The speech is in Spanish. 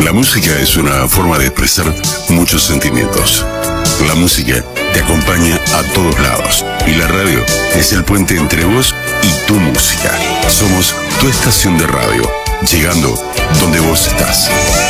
La música es una forma de expresar muchos sentimientos. La música te acompaña a todos lados y la radio es el puente entre vos y tu música. Somos tu estación de radio, llegando donde vos estás.